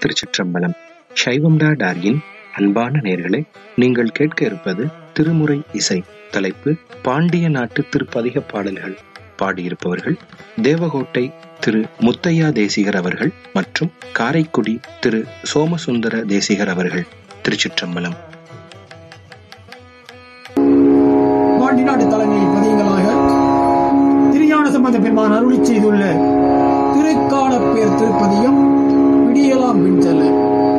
திருச்சிற்றம்பலம். சைவம்டா டார்கின் அன்பான நேயர்களே, நீங்கள் கேட்க இருப்பது திருமுறை இசை. தலைப்பு பாண்டிய நாட்டு திருப்பதிக பாடல்கள். பாடியிருப்பவர்கள் தேவகோட்டை திரு முத்தையா தேசிகர் அவர்கள் மற்றும் காரைக்குடி திரு சோமசுந்தர தேசிகர் அவர்கள். திருச்சிற்றம்பலம். பாண்டி நாட்டு தலைமை பதிகங்களாக திருஞான சம்பந்த பெருமான் அருளி செய்துள்ள திருக்காலப்பேர் திருப்பதிகம் விடியலாம் விண்செல்ல.